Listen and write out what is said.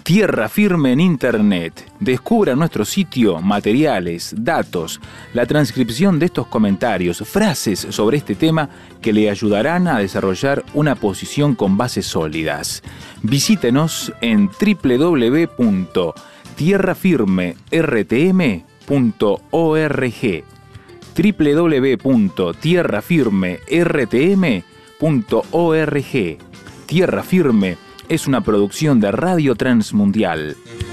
Tierra Firme en Internet. Descubra nuestro sitio materiales, datos, la transcripción de estos comentarios, frases sobre este tema que le ayudarán a desarrollar una posición con bases sólidas. Visítenos en www.tierrafirmertm.org www.tierrafirmertm.org. Tierra Firme es una producción de Radio Transmundial.